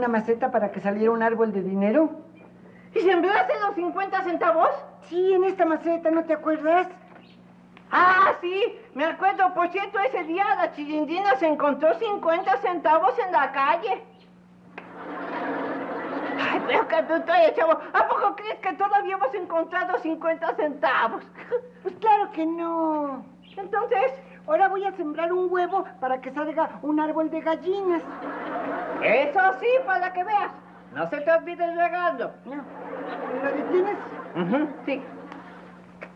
una maceta para que saliera un árbol de dinero. ¿Y sembraste los 50 centavos? Sí, en esta maceta, ¿no te acuerdas? Ah, sí, me acuerdo. Por cierto, ese día la Chilindrina se encontró 50 centavos en la calle. Ay, pero qué bruto eres, chavo. ¿A poco crees que todavía hemos encontrado 50 centavos? Pues claro que no. Entonces, ahora voy a sembrar un huevo para que salga un árbol de gallinas. eso sí, para que veas. No se te olvide el regalo. No. ¿Lo detienes? Sí.